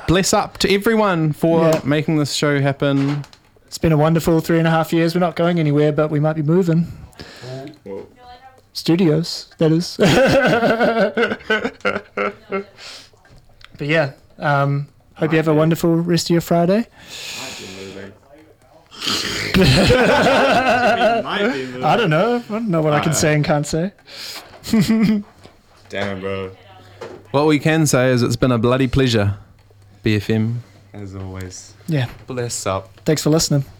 bless up to everyone for making this show happen. It's been a wonderful 3.5 years. We're not going anywhere, but we might be moving. Whoa. Studios, that is. But yeah, hope you have a wonderful rest of your Friday. I don't know what I can say and can't say. Damn, bro. What we can say is it's been a bloody pleasure, BFM. As always. Yeah. Bless up. Thanks for listening.